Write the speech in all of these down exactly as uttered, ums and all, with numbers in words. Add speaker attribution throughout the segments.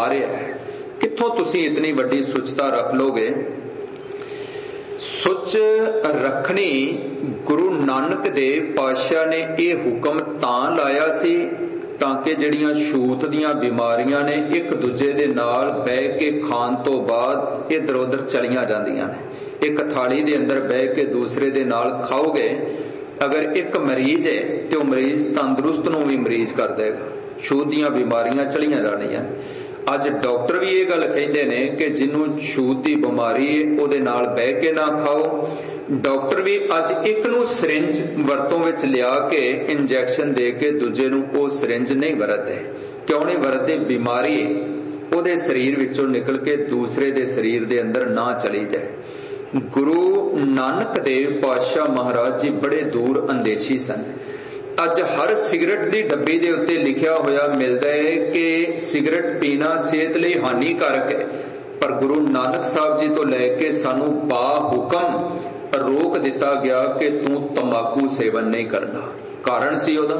Speaker 1: संहारिया है। कित्थों तुसीं इतनी वड्डी सुचता रख लोगे? सुच रखनी गुरु नानक देव पातशाह ने यह हुक्म तां लाया सी ताकि जिहड़ियां छूत दीयां बीमारियां ने एक दूजे दे नाल बह के खाण तो बाद इधर उधर चलियां जांदियां ने। एक थाली दे अंदर बह के दूसरे दे नाल खाओगे, अगर एक मरीज है तो मरीज तंदुरुस्त नूं भी मरीज कर देगा। छूत दीयां बीमारियां चलियां जाणियां। अज डॉक्टर भी ये गल कहिंदे ने कि जिन्हों छूत की बीमारी है उहदे नाल बह के ना खाओ। डॉक्टर भी अज एक नूं सिरिंज वरतों विच लिया के इंजैक्शन दे के दूजे नूं ओह सिरिंज नहीं वरतदे। क्यों नहीं वरतदे? बीमारी उहदे शरीर विचों निकल के दूसरे दे शरीर दे अंदर ना चली जाए। गुरु नानक देव पातशाह महाराज जी बड़े दूर अंदेशी सन। अज हर सिगरेट की डब्बी के उत्ते लिखिया होया मिलता है कि सिगरेट पीना सेहत लई हानिकारक है, पर गुरु नानक साहब जी तो लैके सानू बा हुक्म रोक दिता गया कि तू तंबाकू सेवन नहीं करना। कारण सी ओदा।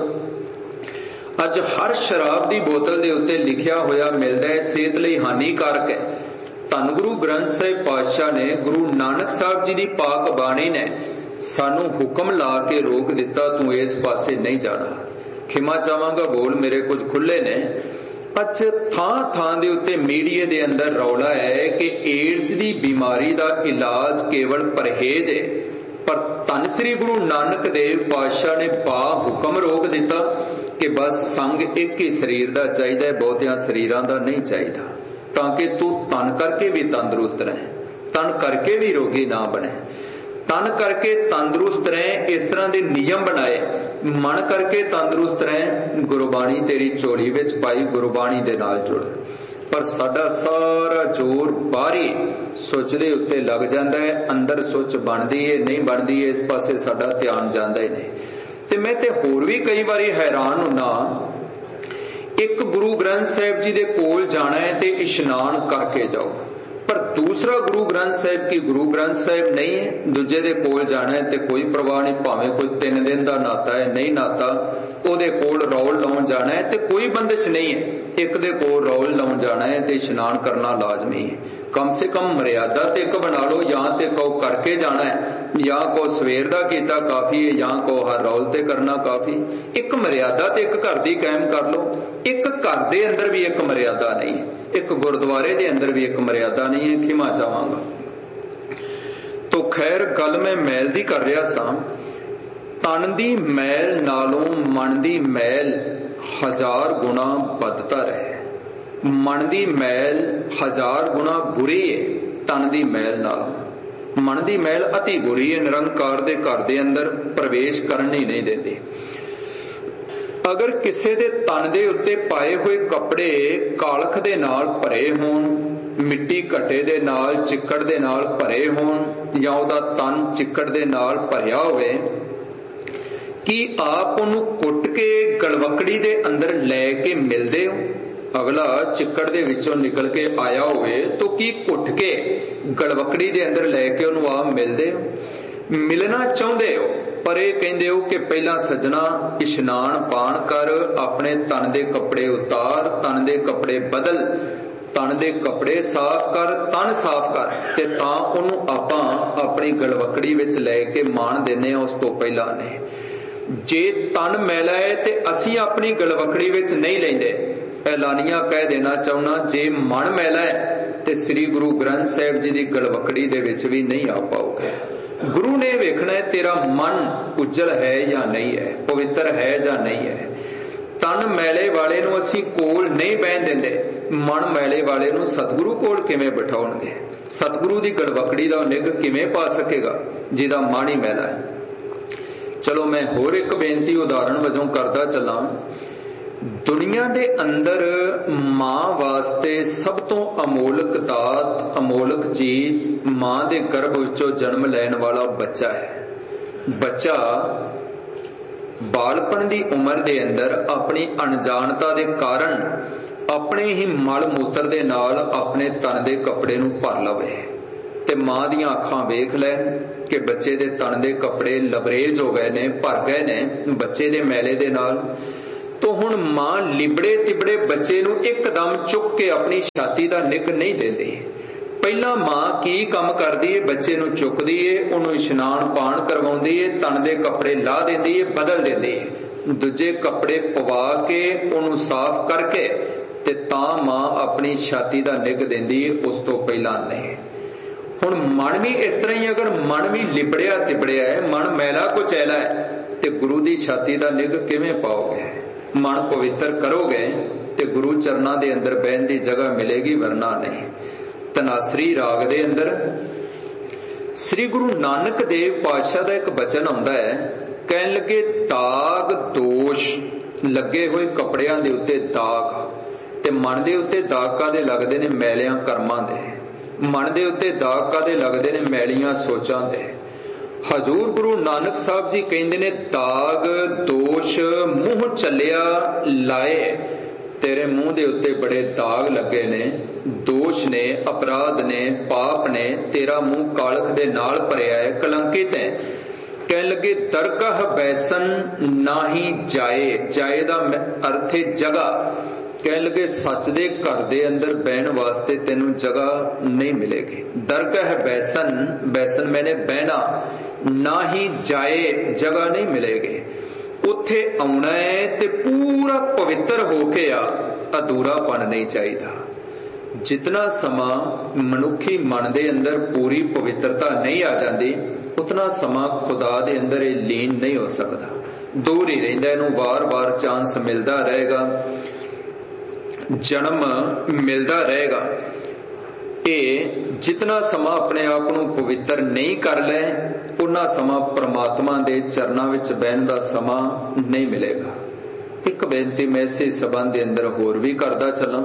Speaker 1: अज हर शराब की बोतल के उत्ते लिखिया होया मिलता है सेहत लई हानिकारक है। धन गुरु ग्रंथ साहिब पातशाह ने, गुरु नानक साहब जी की पाक बाणी ने सानू हुक्म ला के रोक दिता, तू इस पासे नहीं जाना। खिमा चाहांगा बोल मेरे कुछ खुले ने। अज थां थां दे उत्ते मीडिया दे अंदर रौला है कि एड्स की बीमारी का इलाज केवल परहेज है, पर धन श्री गुरु नानक देव पातशाह ने बा हुक्म रोक दिता कि बस संग एक ही शरीर का चाहिए, बहुतियां शरीरां दा नहीं चाहिए, ताकि तू तन करके भी तंदुरुस्त रहे, तन करके भी रोगी ना बने। तन करके तंदुरुस्त रहे इस तरह के नियम बनाए, मन करके तंदुरुस्त रहे गुरबाणी तेरी झोली विच पाई, गुरबाणी दे नाल जुड़। पर साडा सारा जोर बाहरी सुच दे उत्ते लग जांदा है, अंदर सुच बनदी है नहीं बनदी है इस पासे साडा ध्यान जांदा ही नहीं। ते मैं ते होर भी कई बारी हैरान हुन्ना, एक गुरु ग्रंथ साहिब जी दे कोल जाना है ते इशनान करके जाओ, पर दूसरा गुरु ग्रंथ साहिब की गुरु ग्रंथ साहिब नहीं है, दूजे दे कोल जाना है ते कोई परवाह नहीं, भावें कोई तीन दिन का नाता है नहीं नाता, ओदे कोल रौल लाउण जाना है ते कोई बंदिश नहीं है। एक दे कोल रौल लाउण जाना है ते इशनान करना लाजमी है। कम से कम मर्यादा ते एक बना लो, या ते कहो करके जाना है, या को सवेर दा कीता काफी है, या को हर रौल ते करना काफी। एक मर्यादा ते एक घर दी कायम कर लो। एक घर दे अंदर भी एक मर्यादा नहीं है, एक गुरुद्वारे दे अंदर भी एक मर्यादा नहीं है। खिमा चाहांगा। तो खैर गल मैं मैल दी कर रहा सा। तन दी मैल नालों मन दी मैल हजार गुना बदतर है। मन दी मैल हजार गुना बुरी है तन दी मैल नालों। मन दी मैल अति बुरी है, निरंकार दे घर दे अंदर प्रवेश करन ही नहीं देती। अगर किसी दे तन दे उत्ते पाए हुए कपड़े कालख दे नाल भरे होण, मिट्टी घटे दे नाल चिक्कड़ दे नाल भरे होण, या उहदा तन चिक्कड़ दे नाल भरिया होवे, कि आप उन्होंने कुट के गलवकड़ी दे अंदर लैके मिलते हो? अगला चिक्कड़ दे विचों निकल के आया होवे तो की कुट के गलवकड़ी दे अंदर लैके उन्होंने आप मिलते हो? मिलना चाहते हो, पर यह कहते हो कि पहला सजना इशनान पान कर, अपने तन दे कपड़े उतार, तन दे कपड़े बदल, तन दे कपड़े साफ कर, तन साफ कर, ते तां उन्होंने आपां अपनी गलवकड़ी विच लैके मान देने उस तो पहला ने। जे तन मैला है ते असी अपनी गलवकड़ी विच नहीं लेंदे। ऐलानिया कह देना चाहना, जे मन मैला है ते श्री गुरु ग्रंथ साहिब जी की गलवकड़ी दे विच भी नहीं आ पाओगे। गुरु ने वेखना है तेरा मन उज्जल है या नहीं है, पवित्र है या नहीं है। तन मैले वाले नूं असी कोल नहीं बहन देंदे, मन मैले वाले नूं सतगुरु कोल किवें बिठाउणगे? सतगुरु की गलवकड़ी दा निग किवें पा सकेगा जिहदा मन ही मैला है? चलो मैं होर एक बेनती उदाहरण वजों करदा चला। दुनिया दे अंदर मां वास्ते सब तो अमोलक दात, अमोलक चीज मां दे गर्भ विचों जन्म लैण वाला बच्चा है। बच्चा बालपन दी उम्र दे अंदर अपनी अनजानता दे कारण अपने ही मल मूत्र दे नाल अपने तन दे कपड़े नूं भर लवे, ते मां दियां अखां वेख लैन कि बच्चे दे तन दे कपड़े लबरेज हो गए ने, भर गए ने बच्चे दे मैले दे नाल। तो हुण मां लिबड़े तिबड़े बच्चे नूं एकदम चुक के अपनी छाती दा निक नहीं देंदी। पहला मां की काम करदी है, बच्चे नूं चुकदी है, उहनूं इशनान पाण करवाउंदी है, तन दे कपड़े ला देंदी है, बदल देंदी है, दूजे कपड़े पवा के उहनूं साफ करके ते तां मां अपनी छाती दा निग देंदी है, उस तो पहला नहीं। हुण मन भी इस तरह ही, अगर मन भी लिबड़िया तिबड़िया है, मन मैला कुचैला है, ते गुरु दी छाती दा निग किवें पाओगे? मन पवित्र करोगे ते गुरु चरना दे अंदर बहन दी जगह मिलेगी, वरना नहीं। तनासरी राग दे अंदर श्री गुरु नानक देव पातशाह दा एक बचन आउंदा है, कहन लगे दाग दोष लगे हुए कपड़ियां दे उत्ते दाग, ते मन दे उत्ते दाग कादे लगदे ने? मैलियां कर्मां दे। मन दे उत्ते दाग कादे लगदे ने? मैलियां सोचां दे। हजूर गुरु नानक साहब जी कहंदे ने, दाग दोष मुंह चलिया लाए, तेरे मुंह दे उत्ते बड़े दाग लगे ने, दोष ने, अपराध ने, पाप ने, तेरा मुंह कालख दे नाल भरिया है, कलंकित है। कहन लगे दरगाह बैसन नाही जाए, जाए दा अर्थ है जगह। कहन लगे सच दे घर दे अंदर बहन वास्ते तेनू जगह नहीं मिलेगी। दरगाह बैसन, बैसन मैंने बहना, ना ही जाए जगह नहीं मिलेगी। उत्थे आउणा है ते पूरा पवित्र होके आ, अधूरापन नहीं चाहिए। जितना समा मनुखी मन दे अंदर पूरी पवित्रता नहीं आ जाती, उतना समा खुदा दे अंदर ये लीन नहीं हो सकता, दूर ही रहिंदा। इहनूं बार बार चांस मिलता रहेगा, जन्म मिलता रहेगा। ये जितना समा अपने आप को पवित्र नहीं कर ले, उन्ना समा परमात्मा दे चरना विच बहन दा समा नहीं मिलेगा। एक बेनती मैं इस संबंध दे अंदर होर भी करदा चलां।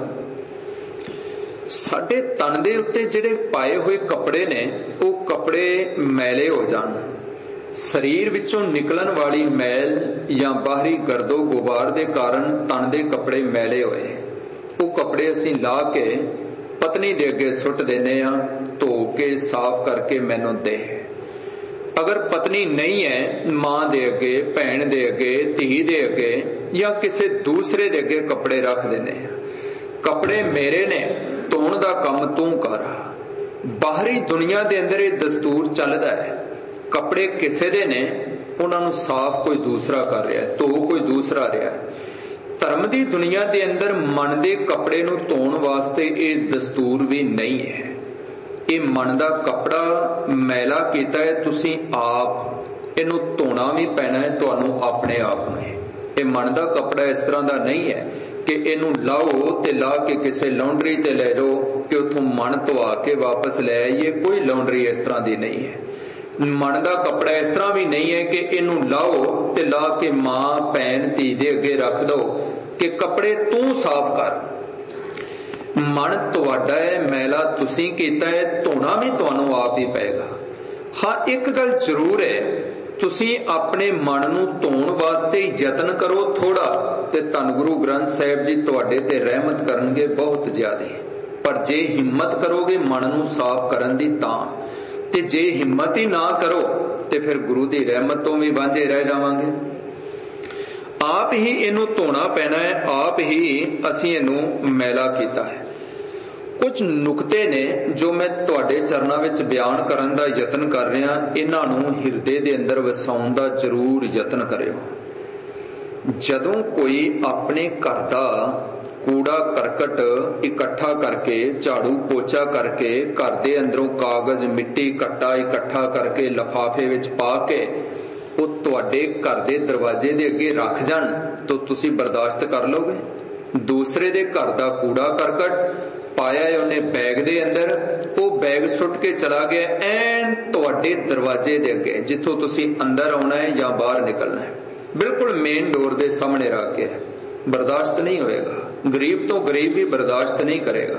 Speaker 1: साडे तन दे उत्ते जिहड़े पाए हुए कपड़े ने, वो कपड़े मैले हो जाण, शरीर विचों निकलन वाली मैल या बाहरी गर्दो गुबार दे कारण तन दे कपड़े मैले होए, वो कपड़े असीं ला के पत्नी दे अगे सुट देने आ, धो के साफ करके मैनू दे। अगर पत्नी नहीं है, मां दे अगे, भैन दे अगे, धी दे अगे या किसी दूसरे दे अगे कपड़े रख देने। कपड़े मेरे ने, धोण दा काम तू कर। बाहरी दुनिया दे अंदर ये दस्तूर चलदा है, कपड़े किसे दे ने, उन्हां नूं साफ कोई दूसरा कर रहा है, धो कोई दूसरा रहा है। धर्म दी दुनिया दे अंदर मन दे कपड़े नूं धोण वास्ते ये दस्तूर भी नहीं है। ये मन दा कपड़ा मैला कीता है तुसीं आप, इनू धोना भी पैना है तुहानू अपने आप में। ये मन दा कपड़ा इस तरह दा नहीं है कि इनू लाओ ते ला के किसी लॉन्ड्री ते ले जाओ कि उथों मन धोआ के वापस ले आइए। कोई लॉन्ड्री इस तरह दी नहीं है। मन दा कपड़ा इस तरह भी नहीं है कि इनू लाओ ते ला के मां भैन धी दे अगे रख दो कि कपड़े तू साफ कर। मन तुहाडा है, मैला तुसीं कीता है, धोना भी तुहानू आप ही पएगा। हाँ, एक गल जरूर है, तुसीं अपने मन नू धोण वास्ते यतन करो थोड़ा, ते धन गुरु ग्रंथ साहिब जी तुहाडे ते रहमत करनगे बहुत ज्यादा। पर जे हिम्मत करोगे मन नू साफ करन दी तां, ते जे हिम्मत ही ना करो ते फिर गुरु दी रहमत तो भी वांझे रह जावांगे। आप ही इनू धोना पैना है, आप ही असीं इनू मैला कीता है। कुछ नुकते ने जो मैं तुहाडे चरनां विच बयान करन दा यतन कर रहा, इन्हां नू हिरदे दे अंदर वसाउण दा जरूर यतन करियो। जदों कोई अपने घर दा कूड़ा करकट इकट्ठा करके, झाड़ू पोचा करके, घर दे अंदरों कागज मिट्टी कट्टा इकट्ठा करके लिफाफे विच पा के वो तुहाडे घर दे दरवाजे दे अगे रख जाण, तो तुसी बर्दाश्त कर लोगे? दूसरे दे घर दा कूड़ा करकट पाया है उन्हें बैग दे अंदर, वो बैग सुट के चला गया ऐन तुहाडे दरवाजे दे अगे, जिथों तुसी अंदर आउणा है या बाहर निकलना है, बिल्कुल मेन डोर दे सामने रख के, बर्दाश्त नहीं होएगा। गरीब तो गरीब भी बर्दाश्त नहीं करेगा।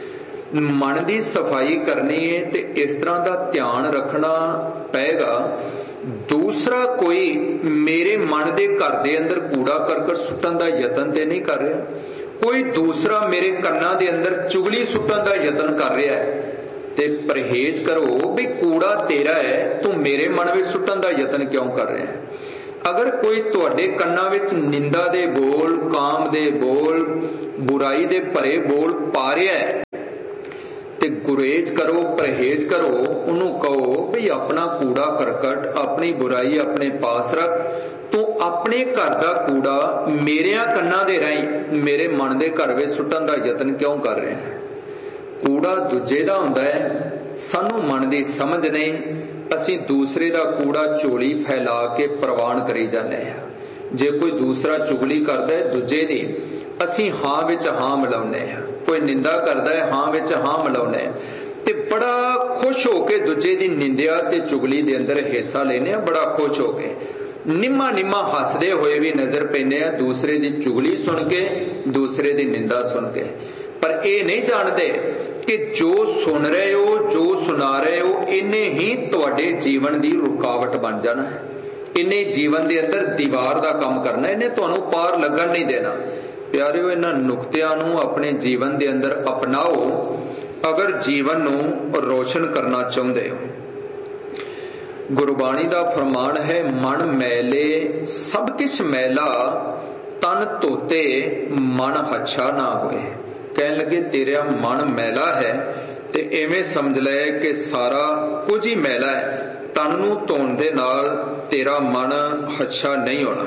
Speaker 1: मन की सफाई करनी है ते इस तरह का ध्यान रखना पएगा। दूसरा कोई मेरे मन के घर दे अंदर कूड़ा करकट सुटन का यतन ते नहीं कर रहा, कोई दूसरा मेरे कन्ना दे अंदर चुगली सुटन का यतन कर रहा है, ते परहेज करो भी कूड़ा तेरा है, तू मेरे मन में सुटन का यतन क्यों कर रहा है। अगर कोई तुहाडे कन्नां विच निंदा दे बोल, काम दे बोल, बुराई दे भरे बोल पा रिहा है ते गुरेज करो, परहेज करो, उन्हों कहो भी अपना कूड़ा करकट, अपनी बुराई अपने पास रख, तू अपने घर का कूड़ा मेरिया कन्नां दे राहीं मेरे मन के घर विच सुट्टण दा यतन क्यों कर रहे हैं? कूड़ा दूजे दा हुंदा है, सानू मन की समझ नहीं, असीं दूसरे का कूड़ा झोली फैला के प्रवान करी जाने हैं। जे कोई दूसरा चुगली करता है दूजे दी, असीं हां विच हां मिलाउने हैं। कोई निंदा करता है, हां विच हां मिलाउने ते बड़ा खुश होके दूजे दी निंदिया ते चुगली दे अंदर हिस्सा लेने, बड़ा खुश होके निम्मा निम्मा हसदे हुए भी नजर पैने आ दूसरे दी चुगली सुन के, दूसरे दी निंदा सुन के। पर ये नहीं जानते कि जो सुन रहे हो, जो सुना रहे हो, इन्हें ही तुहाडे जीवन की रुकावट बन जाना है। इन्हें जीवन के अंदर दीवार का काम करना, इन्हें तुहानू पार लगन नहीं देना। प्यारिओ, इन्हां नुक्तियां नू अपने जीवन के अंदर अपनाओ अगर जीवन नू रोशन करना चाहते हो। गुरबाणी का फरमान है, मन मैले सब किछ मैला, तन धोते मन हच्छा ना होए। कहने लगे तेरा मन मैला है ते इवें समझ ले कि सारा कुछ ही मैला है, तन नू धोण दे नाल तेरा मन हच्छा नहीं होना।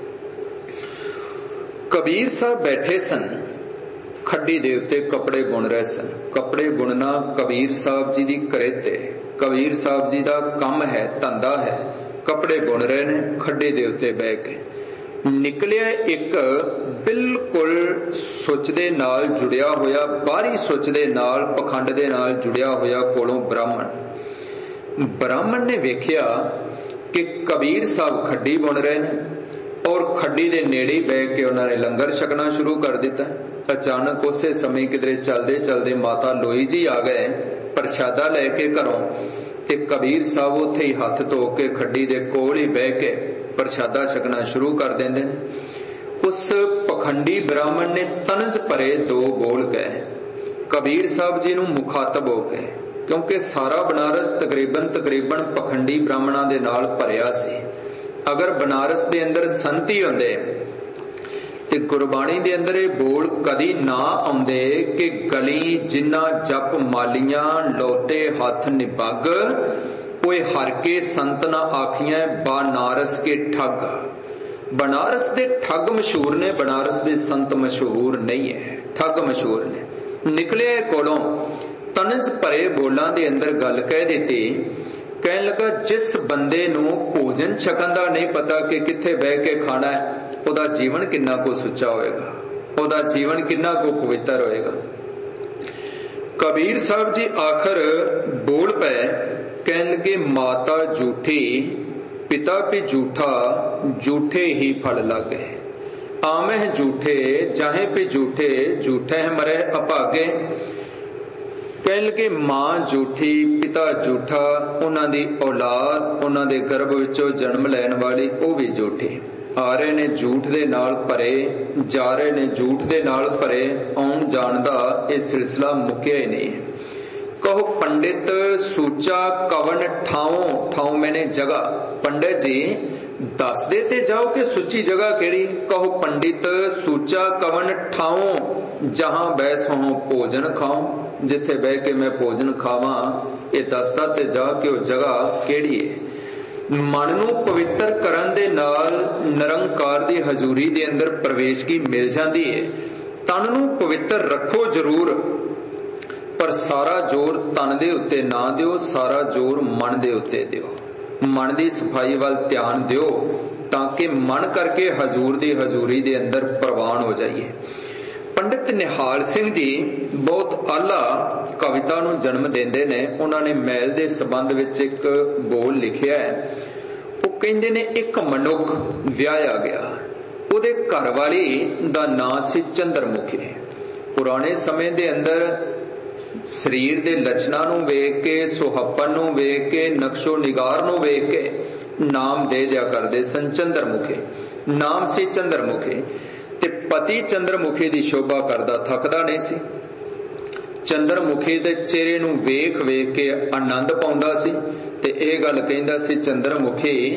Speaker 1: कबीर साहब बैठे सन, खड्डी दे उत्ते कपड़े बुन रहे सन। कपड़े बुनना कबीर साहब जी की करेत है, कबीर साहब जी का काम है, धंधा है। कपड़े बुन रहे ने खड्डे दे उत्ते बह के। निकलिया एक बिल्कुल सुच दे नाल जुड़िया होया, बाहरी सुच दे नाल, पखंड दे नाल जुड़िया होया कोलों ब्राह्मण। ब्राह्मण ने वेख्या कि कबीर साहब खड्डी बुन रहे हैं और खड्डी दे नेड़े बह के उन्होंने लंगर छकना शुरू कर दिता। अचानक उसे समय किधरे चलते चलते माता लोई जी आ गए प्रशादा लैके घरों, ते कबीर साहब उत्थे ही हथ धो के खड्डी दे कोल ही बह के प्रशादा छकना शुरू कर देंदे। उस पखंडी ब्राह्मण ने तनज भरे दो बोल गए कबीर साहब जी नू मुखातब हो गए, क्योंकि सारा बनारस तकरीबन तकरीबन पखंडी ब्राह्मणों दे नाल भरिया सी। अगर बनारस दे अंदर संती हुंदे ते गुरबाणी दे अंदर ये बोल कदी ना आउंदे कि गली जिन्ना जप मालियां लोटे हथ निबग, कोई हर के संत ना आखियां बनारस के ठग। बनारस दे ठग मशहूर ने, बनारस दे संत मशहूर नहीं है, ठग मशहूर ने। निकले कोलों तनज भरे बोलां दे अंदर गल कह दी। कहने लगा जिस बंदे नू भोजन छकन दा नहीं पता कि किथे बह के खाना है, ओदा जीवन किन्ना को सुच्चा होएगा, ओदा जीवन किन्ना को पवित्र होएगा। कबीर साहब जी आखिर बोल पे, कहने लगे माता झूठी, पिता भी झूठा, झूठे ही फल लागे। आमह झूठे जाहे पे झूठे, झूठे मरे अभागे। कहने लगे मां झूठी, पिता झूठा, उन्हां दी औलाद, उन्हां दे गर्भ विचों जन्म लैण वाली वो भी झूठी। आ रहे ने झूठ दे नाल भरे, जा रहे ने झूठ दे नाल भरे। आउण जाण दा ये सिलसिला मुक्या ही नहीं। कहो पंडित सूचा कवन ठाओ, ठाओ मैंने जगह। पंडित जी दस दे ते जाओ कि सुची जगह केड़ी। कहो पंडित सूचा कवन ठाओ, जहां बैस हो भोजन खाओ। जिथे बह के मैं भोजन खावा ये दसदा ते जा के वो जगह केड़ी है। मन नू पवित्र करन दे नाल निरंकार दी हजूरी दे अंदर प्रवेश की मिल जाती है। तन नू पवित्र रखो जरूर, पर सारा जोर तन दे उत्ते ना दिओ, सारा जोर मन दे उत्ते दिओ। मन दी सफाई वाल ध्यान दिओ ताकि मन करके हजूर दी हजूरी दे अंदर प्रवान हो जाइए। पंडित निहाल सिंह जी बहुत आला कविता नू जन्म देंदे ने। उन्होंने मैल दे संबंध विच एक बोल लिखिया है। वो कहंदे ने एक मनुख विआहया गया, उहदे घर वाली दा नाम सी चंद्रमुखी। पुराने समय दे अंदर शरीर दे लक्षणां नू वेख के, सुहप्पन नू वेख के, नक्शो निगार नू वेख के नाम दे दिया करदे सन चंद्रमुखी। नाम सी चंद्रमुखी ते पति चंद्रमुखी दी शोभा करदा थकदा नहीं सी। चंद्रमुखी दे चेहरे नू वेख वेख के आनंद पाउंदा सी ते इह गल कहंदा सी चंद्रमुखी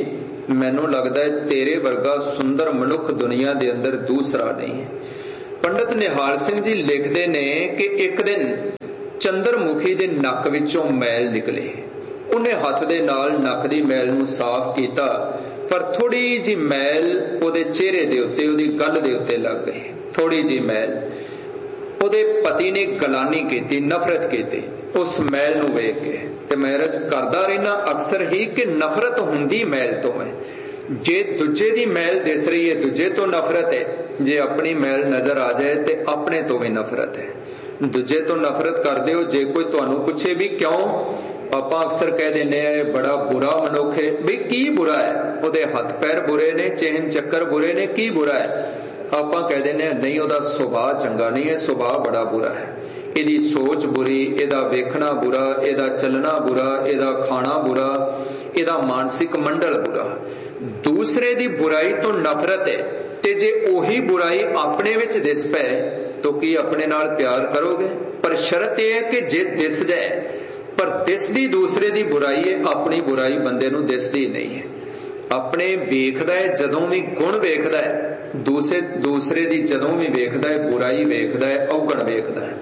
Speaker 1: मैनूं लगदा है तेरे वर्गा सुंदर मनुख दुनिया दे अंदर दूसरा नहीं है। पंडित निहाल सिंह जी लिखते ने कि एक दिन चंद्रमुखी दे नक विचों मैल निकले। उन्हें हथ दे नाल नक दी मैल नूं साफ कीता, पर थोड़ी जी मैल उहदे चेहरे दे उत्ते, उहदी गल दे उत्ते लग गई। थोड़ी जी मैल उहदे पति ने गलानी कीती, नफरत कीती उस मैल नूं वेख के। ते मैं रज करदा रहना अक्सर ही कि नफरत हुंदी मैल तो है। जे दूजे दी मैल दिस रही है दूजे तो नफरत है, जे अपनी मैल नजर आ जाए तो अपने तो भी नफरत है। दूजे तो नफरत करदे हो, जे कोई तुहानूं पुछे भी क्यों, आपां अक्सर कह दिंदे आ बड़ा बुरा मनुख है। बई की बुरा है? उहदे हथ पैर बुरे ने, चेहन चक्कर बुरे ने, की बुरा है? आपां कह दिंदे आ नहीं उहदा सुभाव चंगा नहीं है, सुभाव बड़ा बुरा है, इहदी सोच बुरी, इहदा वेखना बुरा, इहदा चलना बुरा, इहदा खाना बुरा, इहदा मानसिक मंडल बुरा। दूसरे दी बुराई तो नफरत है, ते जे ओही बुराई अपने विच दिस पै तो की अपने नाल प्यार करोगे? पर शर्त यह है कि जे दिस जाए, पर दिसदी दूसरे दी बुराई है, अपनी बुराई बंदे नूं दिसदी नहीं है। अपने वेखदा है जदों भी गुण वेखदा है, दूसरे दूसरे दी जदों भी वेखदा है बुराई वेखदा है, अवगण वेखदा है।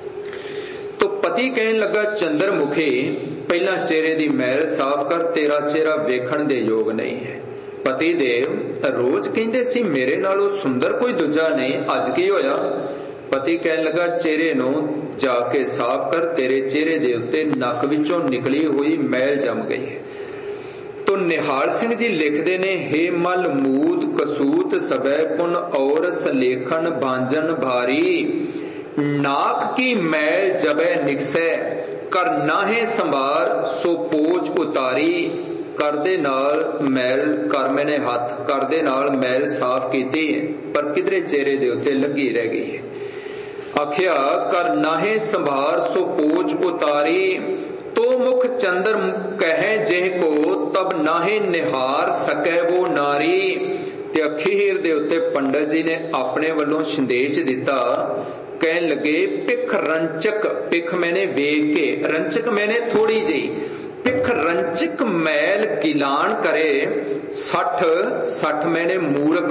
Speaker 1: तो पति कहन लगा चंद्रमुखी पहला चेहरे दी मैल साफ कर, तेरा चेहरा वेखण दे योग नहीं है। पति देव रोज कहंदे सी मेरे नालों सुंदर कोई दूजा नहीं, अज की होया? पति कहन लगा चेहरे नूं जाके साफ कर, तेरे चेहरे दे उत्ते नक विचों निकली हुई मैल जम गई है। तो निहाल सिंह जी लिखते ने, हे मल मूद कसूत सबै पुन और सलेखन भांजन भारी, नाक की मैल जबे निकसै कर नाहे संभार सो पोच उतारी। कर दे नाल मैल कर मैंने हथ कर दे नाल मैल साफ कीती है, पर किधरे चेहरे दे उत्ते लगी रह गई है। आखिया कर नाहे संभार सो पोच उतारी, तो मुख चंद्र कहे जेह को तब नाहे निहार सकै वो नारी। ते अखीर दे उत्ते पंडित जी ने अपने वालों संदेश दिता, कहन लगे पिख रंचक, पिख मैंने वेख के, रंचक मैंने थोड़ी जी, पिख रंचक मैल गिलान करे, सठ सठ मैंने मूर्ख,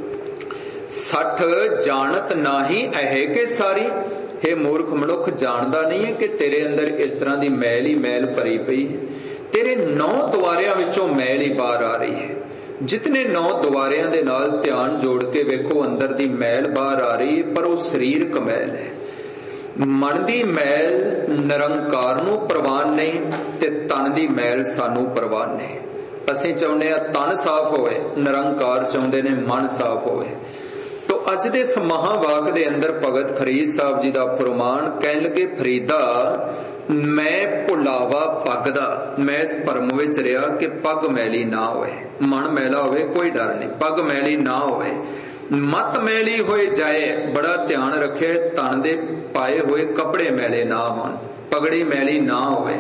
Speaker 1: सठ जानत नाही अहे के सारी। हे मूर्ख मनुख जानदा नहीं है कि तेरे अंदर इस तरह की मैल ही मैल भरी पई है, तेरे नौ द्वारियां विचों मैल ही बाहर आ रही है। जितने नौ द्वारियां दे नाल ध्यान जोड़ के वेखो अंदर दी मैल बाहर आ रही है, पर वो शरीरक मैल है। मन दी मैल निरंकार नूं प्रवान नहीं, ते तन दी मैल सानू प्रवान नहीं। असीं चाहुंदे आ तन साफ होवे, निरंकार चाहुंदे ने मन साफ होवे। तो अज दे इस महावाक दे अंदर भगत फरीद साहब जी दा फरमान, कहन लगे फरीदा मैं भुलावा पग दा, मैं इस भरम विच रहा कि पग मैली ना होवे, मन मैला होवे कोई डर नहीं, पग मैली ना होवे, मत मैली होए जाए, बड़ा ध्यान रखे तन दे पाए हुए कपड़े मैले ना होन, पगड़ी मैली ना होवे।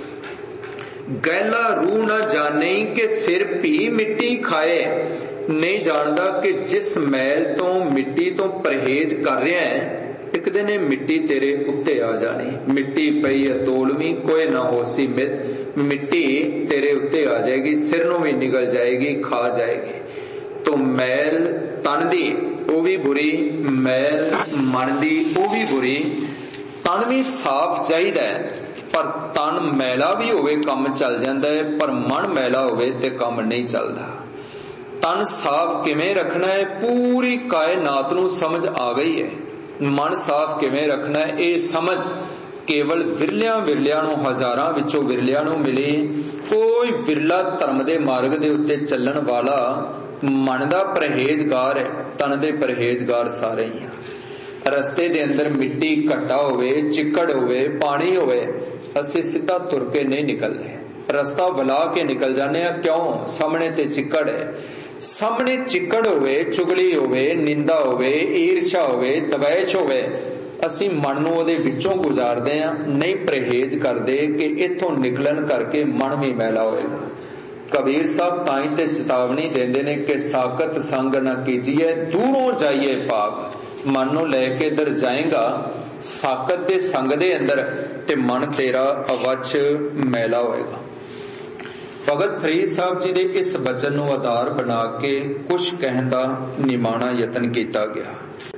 Speaker 1: गैला रूह न जाने कि सिर भी मिट्टी खाए, नहीं जानता कि जिस मैल तो मिट्टी तो परहेज कर रहा है, एक दिन मिट्टी तेरे उत्ते आ जानी। मिट्टी पई है तोलवी कोई ना होसी मित, मिट्टी तेरे उत्ते आ जाएगी, सिर नूं भी निकल जाएगी, खा जाएगी। तो मैल तन दी वो भी बुरी, मैल मन दी वो भी बुरी। तन भी साफ चाहिदा है, पर तन मैला भी होवे काम चल जाता है, पर मन मैला होवे ते काम नहीं चलता। तन साफ किवें रखना है, पूरी कायनात नूं समझ आ गई है। मन साफ किवें रखना है, ये समझ केवल विरलियां विरलियां नूं, हजारां विचों विरलियां नूं मिली। कोई विरला धर्म दे मार्ग दे उत्ते चलण वाला मन दा परहेजगार है, तन दे परहेजगार सारे ही हैं। रस्ते दे अंदर मिट्टी घट्टा होवे, चिक्कड़ होवे, पानी होवे, असीं सीधा तुर के नहीं निकलते, रस्ता वला के निकल जाने। क्यों? सामने ते चिक्कड़ है, सामने चिक्कड़ होवे, चुगली होवे, निंदा होवे, ईर्षा होवे, दवैश होवे, असीं मन नूं उहदे विचों गुजारदे आ, नहीं परहेज करदे कि इथों निकलन करके मन भी मैला होएगा। कबीर साहब ताई ते चेतावनी देंदे ने कि साकत संग न कीजिए, दूरों जाइए पाग। मन नूं लैके इधर जाएगा साकत दे संग दे अंदर, ते मन तेरा अवच मैला होएगा। ਭਗਤ ਫਰੀਦ ਸਾਹਿਬ ਜੀ ਦੇ ਇਸ ਬਚਨ ਨੂੰ ਆਧਾਰ ਬਣਾ ਕੇ ਕੁਝ ਕਹਿਣ ਦਾ ਨਿਮਾਣਾ ਯਤਨ ਕੀਤਾ ਗਿਆ।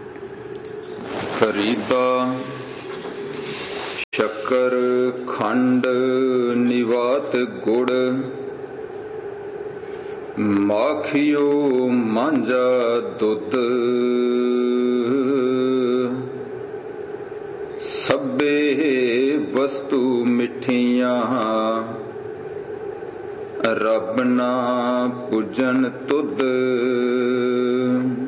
Speaker 1: ਫਰੀਦਾ ਸ਼ੱਕਰ ਖੰਡ ਨਿਵਾਤ ਗੁੜ, ਮਾਖਿਓ ਮਾਂਝਾ ਦੁੱਧ, ਸਭੇ ਵਸਤੂ ਮਿੱਠੀਆਂ, ਰੱਬ ਨਾ ਪੂਜਨ ਤੁਧ।